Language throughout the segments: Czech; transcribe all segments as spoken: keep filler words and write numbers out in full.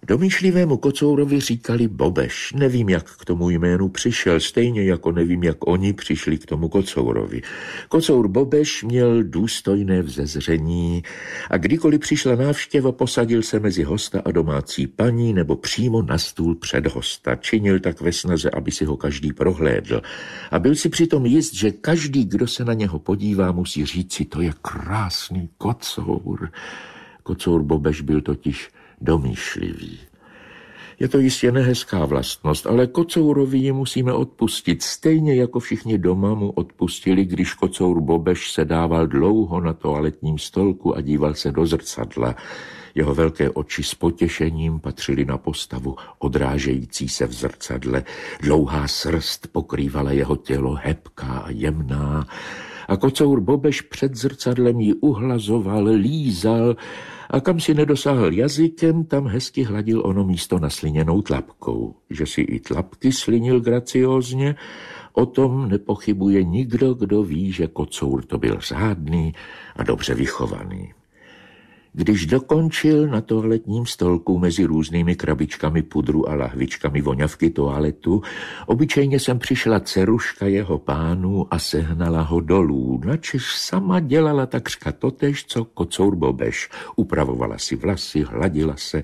Domýšlivému kocourovi říkali Bobeš. Nevím, jak k tomu jménu přišel, stejně jako nevím, jak oni přišli k tomu kocourovi. Kocour Bobeš měl důstojné vzezření a kdykoliv přišla návštěva, posadil se mezi hosta a domácí paní nebo přímo na stůl před hosta. Činil tak ve snaze, aby si ho každý prohlédl. A byl si přitom jist, že každý, kdo se na něho podívá, musí říci, to je krásný kocour. Kocour Bobeš byl totiž domýšlivý. Je to jistě nehezká vlastnost, ale kocourovi ji musíme odpustit, stejně jako všichni doma mu odpustili, když kocour Bobeš se dával dlouho na toaletním stolku a díval se do zrcadla. Jeho velké oči s potěšením patřily na postavu odrážející se v zrcadle. Dlouhá srst pokrývala jeho tělo, hebká a jemná. A kocour Bobeš před zrcadlem ji uhlazoval, lízal a kam si nedosáhl jazykem, tam hezky hladil ono místo nasliněnou tlapkou. Že si i tlapky slinil graciózně, o tom nepochybuje nikdo, kdo ví, že kocour to byl řádný a dobře vychovaný. Když dokončil na toaletním stolku mezi různými krabičkami pudru a lahvičkami voňavky toaletu, obyčejně sem přišla dceruška jeho pánů a sehnala ho dolů, načež sama dělala takřka totéž, co kocour Bobeš. Upravovala si vlasy, hladila se,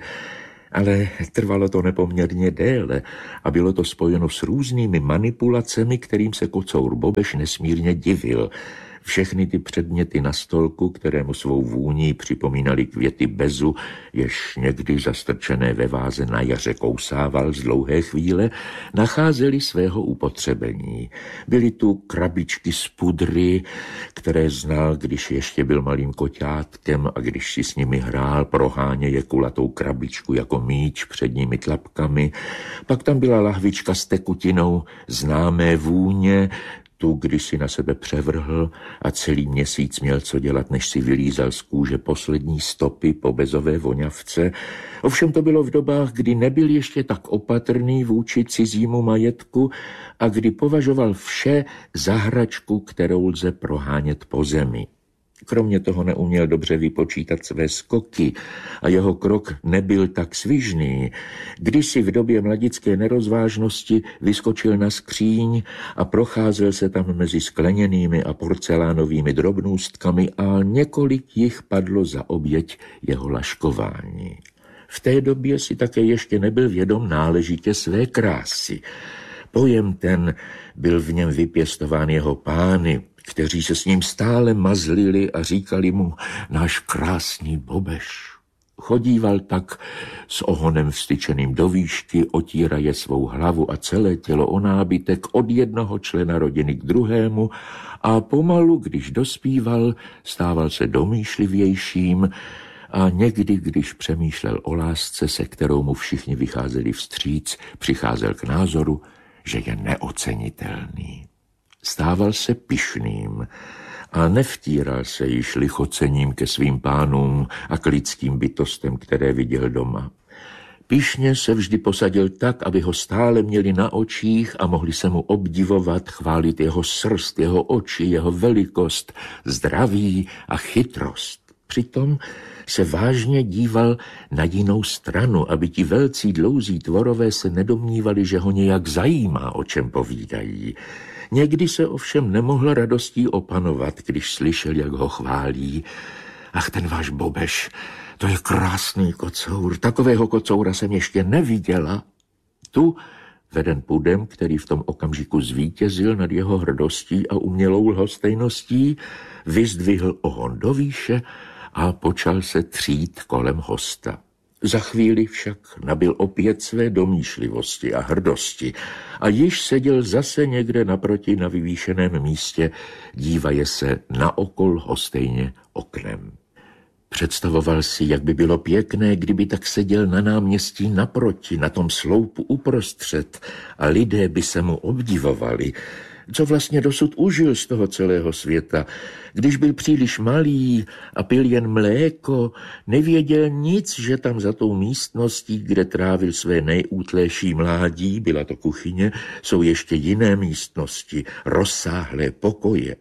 ale trvalo to nepoměrně déle a bylo to spojeno s různými manipulacemi, kterým se kocour Bobeš nesmírně divil. Všechny ty předměty na stolku, kterému svou vůní připomínaly květy bezu, jež někdy zastrčené ve váze na jaře kousával z dlouhé chvíle, nacházely svého upotřebení. Byly tu krabičky z pudry, které znal, když ještě byl malým koťátkem a když si s nimi hrál, proháněje kulatou krabičku jako míč předními tlapkami. Pak tam byla lahvička s tekutinou známé vůně, tu kdysi na sebe převrhl a celý měsíc měl co dělat, než si vylízal z kůže poslední stopy po bezové voňavce. Ovšem to bylo v dobách, kdy nebyl ještě tak opatrný vůči cizímu majetku a kdy považoval vše za hračku, kterou lze prohánět po zemi. Kromě toho neuměl dobře vypočítat své skoky a jeho krok nebyl tak svižný. Když si v době mladické nerozvážnosti vyskočil na skříň a procházel se tam mezi skleněnými a porcelánovými drobnůstkami a několik jich padlo za oběť jeho laškování. V té době si také ještě nebyl vědom náležitě své krásy. Pojem ten byl v něm vypěstován jeho pány, kteří se s ním stále mazlili a říkali mu náš krásný Bobeš. Chodíval tak s ohonem vstyčeným do výšky, otíraje svou hlavu a celé tělo o nábytek od jednoho člena rodiny k druhému a pomalu, když dospíval, stával se domýšlivějším a někdy, když přemýšlel o lásce, se kterou mu všichni vycházeli vstříc, přicházel k názoru, že je neocenitelný. Stával se pyšným a nevtíral se již lichocením ke svým pánům a k lidským bytostem, které viděl doma. Pyšně se vždy posadil tak, aby ho stále měli na očích a mohli se mu obdivovat, chválit jeho srst, jeho oči, jeho velikost, zdraví a chytrost. Přitom se vážně díval na jinou stranu, aby ti velcí dlouzí tvorové se nedomnívali, že ho nějak zajímá, o čem povídají. Někdy se ovšem nemohl radostí opanovat, když slyšel, jak ho chválí. Ach, ten váš Bobeš, to je krásný kocour, takového kocoura jsem ještě neviděla. Tu, veden pudem, který v tom okamžiku zvítězil nad jeho hrdostí a umělou lhostejností, vyzdvihl ohon do výše a počal se třít kolem hosta. Za chvíli však nabyl opět své domýšlivosti a hrdosti a již seděl zase někde naproti na vyvýšeném místě, dívaje se na okol hostejně oknem. Představoval si, jak by bylo pěkné, kdyby tak seděl na náměstí naproti, na tom sloupu uprostřed a lidé by se mu obdivovali, co vlastně dosud užil z toho celého světa. Když byl příliš malý a pil jen mléko, nevěděl nic, že tam za tou místností, kde trávil své nejútlejší mládí, byla to kuchyně, jsou ještě jiné místnosti, rozsáhlé pokoje.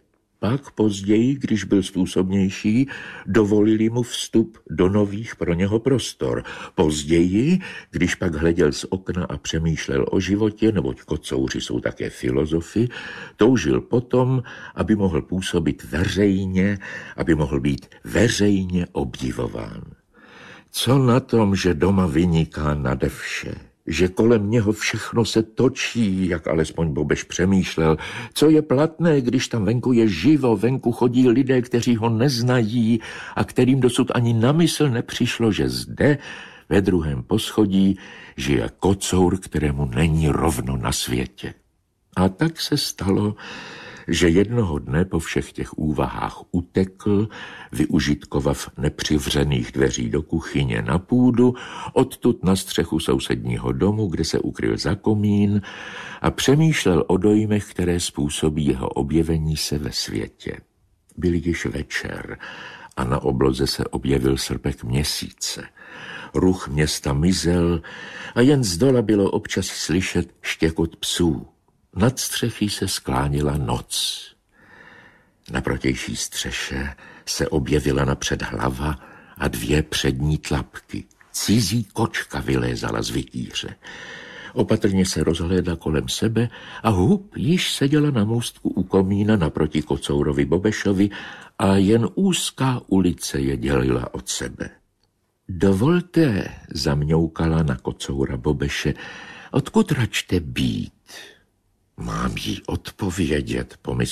pak později, když byl způsobnější, dovolili mu vstup do nových pro něho prostor. Později, když pak hleděl z okna a přemýšlel o životě, neboť kocouři jsou také filozofi, toužil potom, aby mohl působit veřejně, aby mohl být veřejně obdivován. Co na tom, že doma vyniká nade vše? Že kolem něho všechno se točí, jak alespoň Bobeš přemýšlel, co je platné, když tam venku je živo, venku chodí lidé, kteří ho neznají a kterým dosud ani na mysl nepřišlo, že zde, ve druhém poschodí, žije kocour, kterému není rovno na světě. A tak se stalo, že jednoho dne po všech těch úvahách utekl, využitkovav nepřivřených dveří do kuchyně na půdu, odtud na střechu sousedního domu, kde se ukryl za komín a přemýšlel o dojmech, které způsobí jeho objevení se ve světě. Byl již večer a na obloze se objevil srpek měsíce. Ruch města mizel a jen zdola bylo občas slyšet štěkot psů. Nad střechy se sklánila noc. Na protější střeše se objevila napřed hlava a dvě přední tlapky. Cizí kočka vylézala z vytíře. Opatrně se rozhlédla kolem sebe a hup již seděla na můstku u komína naproti kocourovi Bobešovi a jen úzká ulice je dělila od sebe. Dovolte, zamňoukala na kocoura Bobeše, odkud račte být? Mám jí odpovědět, pomyslel